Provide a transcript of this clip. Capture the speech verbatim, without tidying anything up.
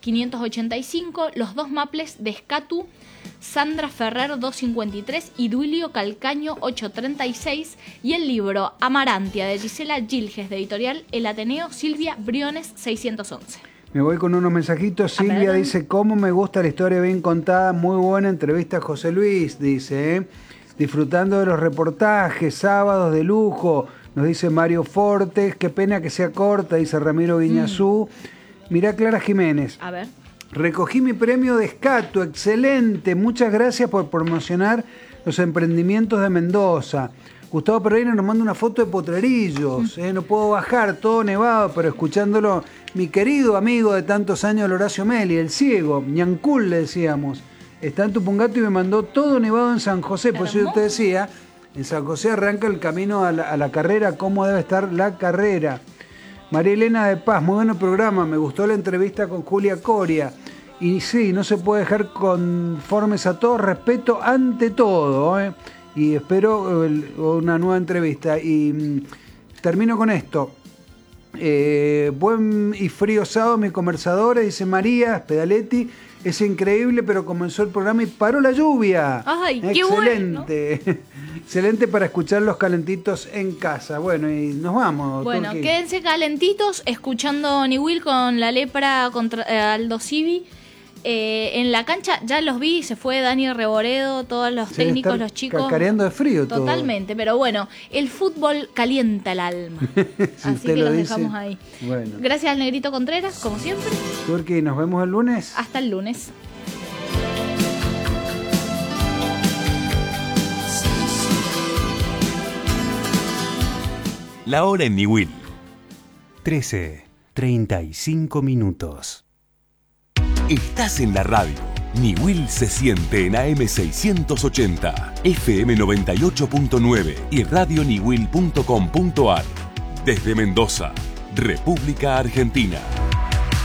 quinientos ochenta y cinco, Los dos Maples de Escatu, Sandra Ferrer doscientos cincuenta y tres y Duilio Calcaño ochocientos treinta y seis, y el libro Amarantia de Gisela Gilges de editorial El Ateneo, Silvia Briones seiscientos once. Me voy con unos mensajitos. Silvia dice, cómo me gusta la historia bien contada, muy buena entrevista a José Luis, dice, ¿eh? Disfrutando de los reportajes, sábados de lujo, nos dice Mario Fortes, qué pena que sea corta, dice Ramiro Guiñazú. Mm. Mirá Clara Jiménez. A ver. Recogí mi premio de Escatu, excelente, muchas gracias por promocionar los emprendimientos de Mendoza. Gustavo Pereira nos manda una foto de Potrerillos, ¿eh? No puedo bajar, todo nevado, pero escuchándolo, mi querido amigo de tantos años, Horacio Meli, el ciego, Ñancul le decíamos, está en Tupungato y me mandó todo nevado en San José. Por eso yo te decía, en San José arranca el camino a la, a la carrera, cómo debe estar la carrera. María Elena de Paz, muy buen programa, me gustó la entrevista con Julia Coria. Y sí, no se puede dejar conformes a todo, respeto ante todo, ¿eh? Y espero el, una nueva entrevista. Y mm, termino con esto. Eh, buen y frío sábado, mi conversadora, dice María Pedaletti. Es increíble, pero comenzó el programa y paró la lluvia. ¡Ay, qué excelente! Bueno. Excelente para escuchar los calentitos en casa. Bueno, y nos vamos. Bueno, Turqui. Quédense calentitos escuchando Niwil con la lepra contra eh, Aldo Civi. Eh, en la cancha ya los vi, se fue Dani Reboredo, todos los se técnicos, los chicos. Cacareando de frío todo. Totalmente, pero bueno, el fútbol calienta el alma. Si así que los dice, dejamos ahí. Bueno. Gracias al Negrito Contreras, como siempre. Turqui, nos vemos el lunes. Hasta el lunes. La hora en Niwil. trece, treinta y cinco minutos. Estás en la radio. Niwil se siente en A M seiscientos ochenta, F M noventa y ocho punto nueve y radio niwil punto com punto a r. Desde Mendoza, República Argentina.